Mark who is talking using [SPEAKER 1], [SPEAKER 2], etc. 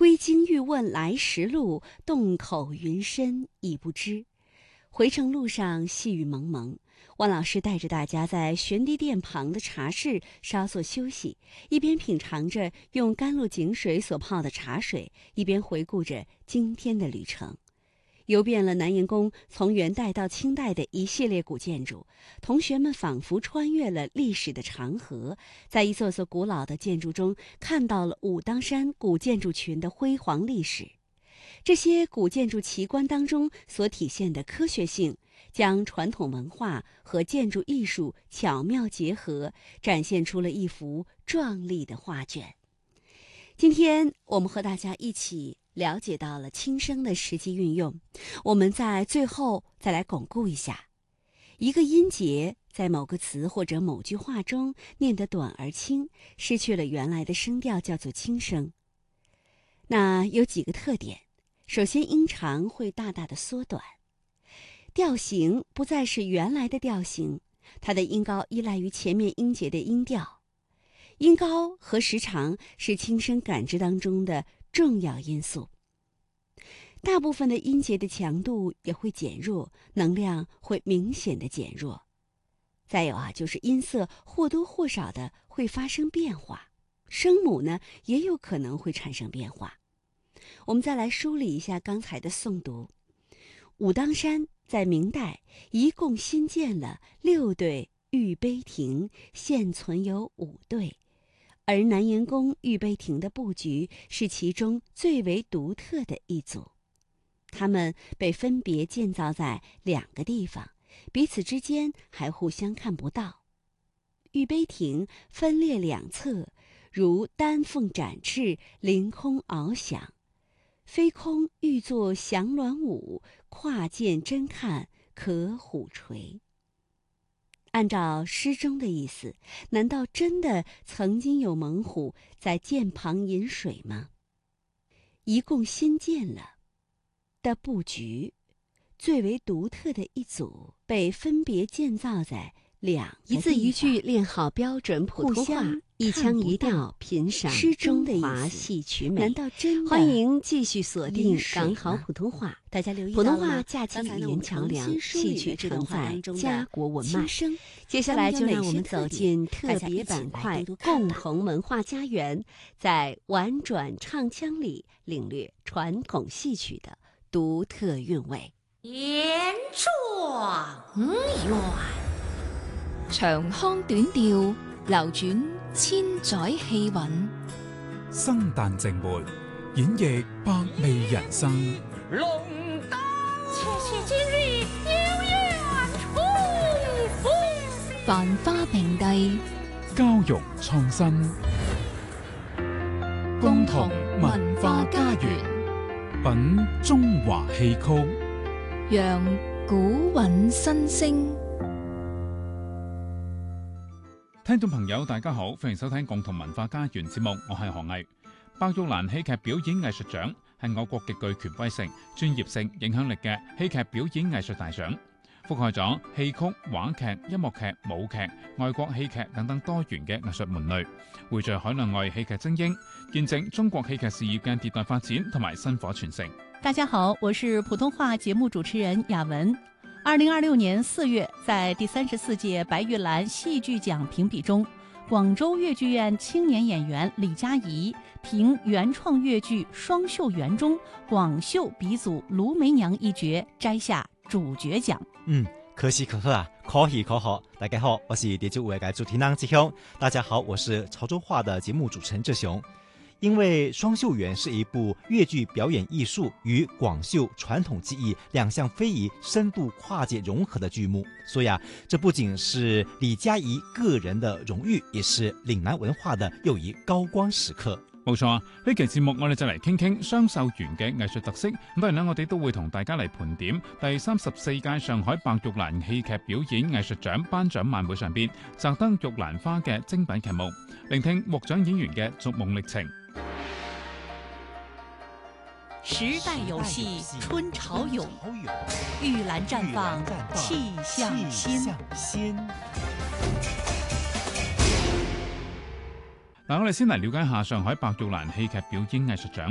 [SPEAKER 1] 归京欲问来时路，洞口云深已不知。回程路上细雨蒙蒙，万老师带着大家在玄迪殿旁的茶室稍作休息，一边品尝着用甘露井水所泡的茶水，一边回顾着今天的旅程。游遍了南岩宫从元代到清代的一系列古建筑，同学们仿佛穿越了历史的长河，在一座座古老的建筑中看到了武当山古建筑群的辉煌历史。这些古建筑奇观当中所体现的科学性，将传统文化和建筑艺术巧妙结合，展现出了一幅壮丽的画卷。今天我们和大家一起了解到了轻声的实际运用，我们在最后再来巩固一下。一个音节在某个词或者某句话中念得短而轻，失去了原来的声调，叫做轻声。那有几个特点，首先音长会大大的缩短，调型不再是原来的调型，它的音高依赖于前面音节的音调。音高和时长是轻声感知当中的重要因素。大部分的音节的强度也会减弱，能量会明显的减弱。再有就是音色或多或少的会发生变化，声母呢也有可能会产生变化。我们再来梳理一下刚才的诵读。武当山在明代一共新建了6对玉碑亭，现存有5对。而南岩宫玉碑亭的布局是其中最为独特的一组，它们被分别建造在2个地方，彼此之间还互相看不到。玉碑亭分列2侧，如丹凤展翅，凌空翱翔；飞空欲作降鸾舞，跨涧真看可虎垂。按照诗中的意思，难道真的曾经有猛虎在涧旁饮水吗？一共新建了的布局，最为独特的一组被分别建造在2个地方，一字一句练好标准普通话，一腔一调品赏中华戏曲美。难道真的？欢迎继续锁定港好普通话，大家留意到了吗？普通话架起语言桥梁，戏曲承载家国文脉。接下来就让我们走进特别板块共同文化家园，在婉转唱腔里领略传统戏曲的独特韵味。
[SPEAKER 2] 言状元，
[SPEAKER 3] 長腔短調，流轉千載氣韻。
[SPEAKER 4] 生旦淨末，演繹百味人生。
[SPEAKER 2] 龍燈切今日有緣重逢，
[SPEAKER 3] 繁花並蒂，
[SPEAKER 4] 交融創新，共同文化家園，品中華戲曲，
[SPEAKER 3] 讓古韻新聲。
[SPEAKER 5] 聽眾朋友大家好，歡迎收聽共同文化家園節目，我係何毅。白玉蘭戲劇表演藝術獎係我國極具權威性、專業性、影響力嘅戲劇表演藝術大獎，覆蓋咗戲曲、話劇、音樂劇、舞劇、外國戲劇等等多元嘅藝術門類，匯聚海內外戲劇精英，見證中國戲劇事業嘅迭代發展同埋薪火傳承。
[SPEAKER 6] 大家好，我是普通話節目主持人雅文。2026年4月，在第34屆白玉蘭戲劇獎評比中，廣州粵劇院青年演員李嘉怡憑原創粵劇《雙繡園》中廣繡鼻祖盧梅娘一角摘下主角獎。
[SPEAKER 7] 可喜可賀啊，可喜可賀。大家好，我是蝶之舞嘅主持人志雄。大家好，我是潮州話的節目主持人志雄。因為《雙繡園》是一部粵劇表演藝術與廣繡傳統技藝兩項非遺深度跨界融合的劇目，所以這不僅是李嘉怡個人的榮譽，也是嶺南文化的又一高光時刻。
[SPEAKER 5] 冇錯啊，呢期節目我哋就嚟傾傾雙繡園嘅藝術特色。咁當然啦，我哋都會同大家嚟盤點第34屆上海白玉蘭戲劇表演藝術獎頒獎晚會上邊摘得玉蘭花嘅精品劇目，聆聽獲獎演員嘅逐夢歷程。
[SPEAKER 6] 時代遊戲春潮湧，玉蘭綻放氣象鮮。
[SPEAKER 5] 嗱，我哋先嚟了解下上海白玉蘭戲劇表演藝術獎。